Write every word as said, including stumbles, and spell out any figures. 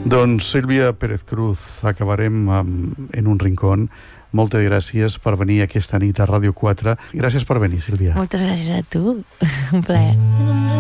Doncs Sílvia Pérez Cruz, acabarem amb, en un rincón. Moltes gràcies per venir aquesta nit a Ràdio quatre. Gràcies per venir, Sílvia. Moltes gràcies a tu. Un plaer.